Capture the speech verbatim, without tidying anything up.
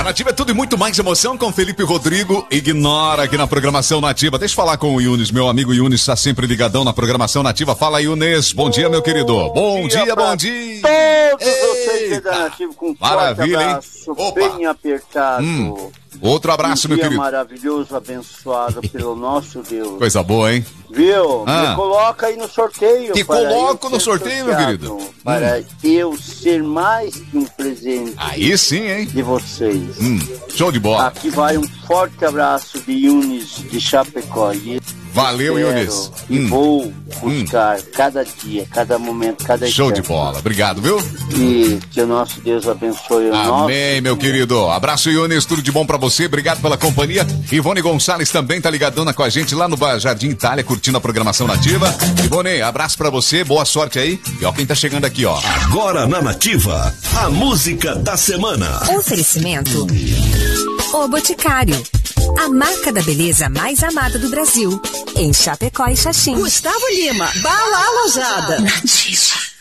Na Nativa é tudo e muito mais emoção com Felipe Rodrigo. Ignora aqui na programação Nativa. Deixa eu falar com o Yunis, meu amigo Yunis está sempre ligadão na programação Nativa. Fala, Yunis. Bom dia, meu querido. Bom, bom dia, dia bom dia. Todos vocês da Nativa com um maravilha, forte abraço, hein? Bem apertado. Hum. Outro abraço, um meu dia querido. maravilhoso, abençoado pelo nosso Deus. Coisa boa, hein? Viu? Ah. Me coloca aí no sorteio. Te coloco no sorteio, meu querido. Para hum. eu ser mais que um presente. Aí sim, hein? De vocês. Hum. Show de bola. Aqui vai um forte abraço de Yunis de Chapecó. E valeu, Yunis. E hum. vou buscar hum. cada dia, cada momento, cada Show instante. de bola. Obrigado, viu? E que o nosso Deus abençoe o Amém, nosso. Amém, meu querido. Abraço, Yunis. Tudo de bom pra você. Obrigado pela companhia. Ivone Gonçalves também tá ligadona com a gente lá no Jardim Itália, curtindo a programação Nativa. Ivone, abraço pra você. Boa sorte aí. E ó quem tá chegando aqui, ó. Agora na Nativa, a música da semana. Oferecimento O Boticário, a marca da beleza mais amada do Brasil, em Chapecó e Xaxim. Gustavo Lima, Bala Alojada. Nativa.